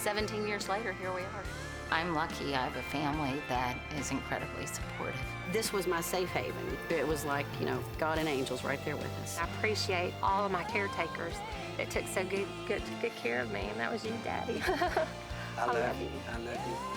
17 years later, here we are. I'm lucky I have a family that is incredibly supportive. This was my safe haven. It was like, you know, God and angels right there with us. I appreciate all of my caretakers that took so good care of me, and that was you, Daddy. I love you. I love you.